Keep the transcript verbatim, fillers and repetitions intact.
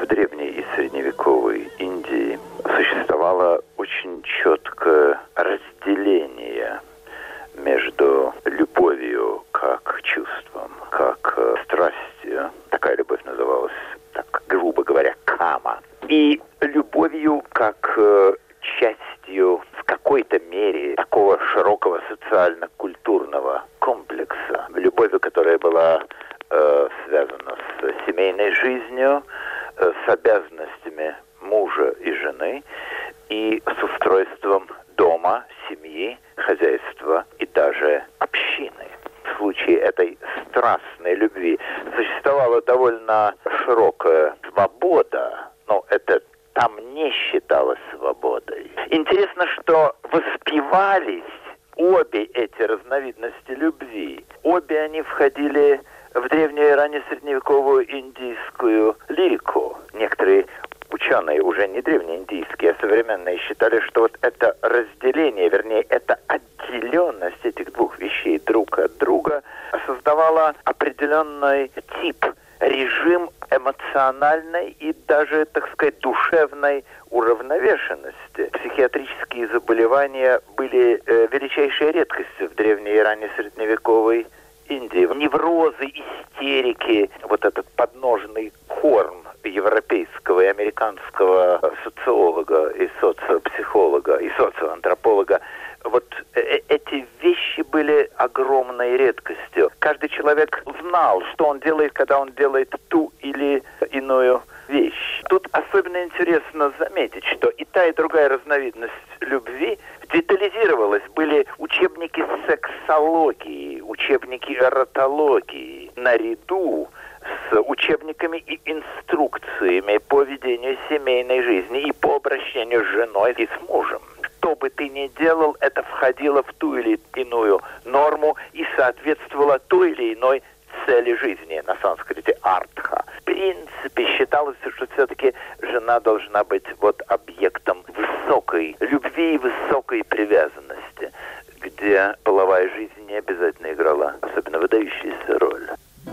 в древней и средневековой Индии существовало очень четкое разделение между любовью как чувством, как страстью. Такая любовь называлась, так грубо говоря, кама. И любовью как частью в какой-то мере такого широкого социально-культурного комплекса. Любовью, которая была э, связана с семейной жизнью, э, с обязанностями мужа и жены и с устройством дома, семьи, хозяйства и даже общины. В случае этой страстной любви существовала довольно широкая свобода, но это там не считалось свободой. Интересно, что воспевались обе эти разновидности любви. Обе они входили в древнюю и ранее средневековую индийскую лирику. Некоторые ученые, уже не древнеиндийские, а современные, считали, что вот это разделение, вернее, эта отделенность этих двух вещей друг от друга создавала определенный тип, режим эмоциональной и даже, так сказать, душевной уравновешенности. Психиатрические заболевания были э, величайшей редкостью в древней и ранее средневековой Индии. Неврозы, истерики, вот этот подножный корм европейского и американского социолога и социопсихолога и социоантрополога, вот э- эти вещи были огромной редкостью. Каждый человек знал, что он делает, когда он делает ту или иную вещь. Тут особенно интересно заметить, что и та, и другая разновидность любви детализировалась. Были учебники сексологии, учебники эротологии, наряду с учебниками и инструкциями по ведению семейной жизни и по обращению с женой и с мужем. Что бы ты ни делал, это входило в ту или иную норму и соответствовало той или иной цели жизни, на санскрите артха. В принципе, считалось, что все-таки жена должна быть вот объектом высокой любви и высокой привязанности, где половая жизнь не обязательно играла особенно выдающуюся роль.